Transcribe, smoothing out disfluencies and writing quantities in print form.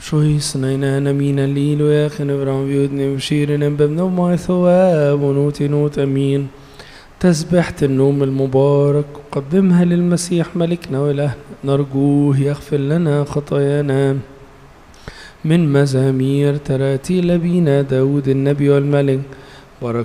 شويس نينا مين الليل وياخن ابراهيم بيودني بشير بابن ما ثواب ونوتي نوت امين. تسبحة النوم المبارك قدمها للمسيح ملكنا وإلهنا نرجوه يغفر لنا خطايانا. من مزامير تراتيل أبينا داود النبي والملك.